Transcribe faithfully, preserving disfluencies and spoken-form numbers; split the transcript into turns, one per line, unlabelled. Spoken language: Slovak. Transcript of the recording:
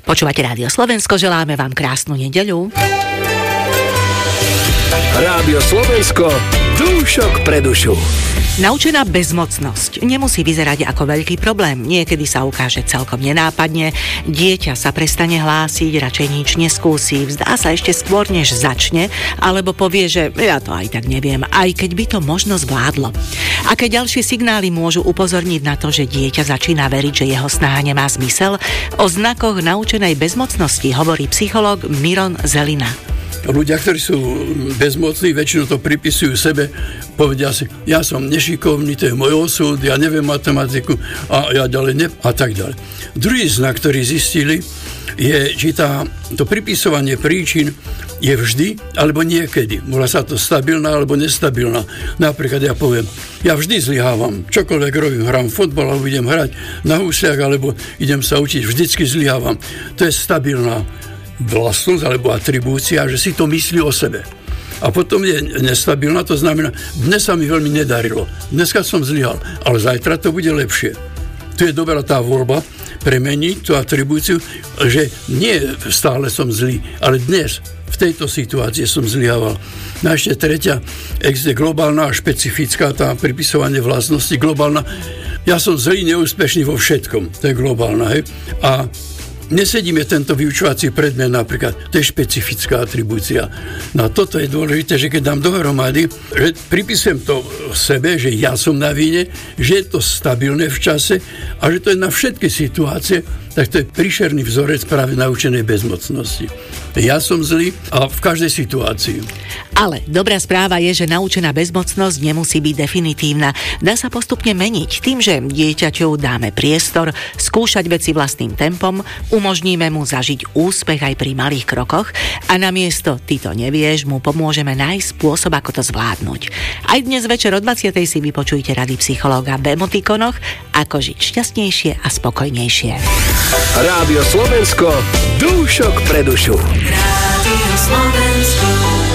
Počúvate Rádio Slovensko, želáme vám krásnu nedeľu.
Rádio Slovensko, dúšok pre dušu.
Naučená bezmocnosť nemusí vyzerať ako veľký problém. Niekedy sa ukáže celkom nenápadne, dieťa sa prestane hlásiť, radšej nič neskúsi, vzdá sa ešte skôr, než začne, alebo povie, že ja to aj tak neviem, aj keď by to možno zvládlo. Aké ďalšie signály môžu upozorniť na to, že dieťa začína veriť, že jeho snaha nemá zmysel? O znakoch naučenej bezmocnosti hovorí psychológ Miron Zelina.
Ľudia, ktorí sú bezmocní, väčšinou to pripisujú sebe, povedia si, ja som nešikovný, to je môj osud, ja neviem matematiku a ja ďalej ne, a tak ďalej. Druhý znak, ktorý zistili, je, či tá, to pripisovanie príčin je vždy alebo niekedy. Môže sa to stabilná alebo nestabilná. Napríklad ja poviem, ja vždy zlyhávam, čokoľvek robím, hrám futbal alebo idem hrať na husliach alebo idem sa učiť, vždycky zlyhávam. To je stabilná vlastnosť alebo atribúcia, že si to myslí o sebe. A potom je nestabilná, to znamená, dnes sa mi veľmi nedarilo, dneska som zlyhal, ale zajtra to bude lepšie. Tu je dobrá tá voľba, premeniť tú atribúciu, že nie stále som zlý, ale dnes, v tejto situácii som zlyhával. No a ešte tretia, existuje globálna a špecifická, tá pripisovanie vlastnosti, globálna. Ja som zlý, neúspešný vo všetkom, to je globálna, hej. A nesedíme tento vyučovací predmet napríklad, to je špecifická atribúcia. No a toto je dôležité, že keď dám dohromady, že pripisujem to sebe, že ja som na vine, že je to stabilné v čase a že to je na všetky situácie, tak to je príšerný vzorec práve naučenej bezmocnosti. Ja som zlý a v každej situácii.
Ale dobrá správa je, že naučená bezmocnosť nemusí byť definitívna. Dá sa postupne meniť tým, že dieťaťu dáme priestor skúšať veci vlastným tempom, umožníme mu zažiť úspech aj pri malých krokoch a namiesto ty to nevieš, mu pomôžeme nájsť spôsob, ako to zvládnuť. Aj dnes večer o dvadsiatej si vypočujte rady psychológa v emotikonoch, ako žiť šťastnejšie a spokojnejšie.
Rádio Slovensko, dúšok pre dušu.
Rádio Slovensko.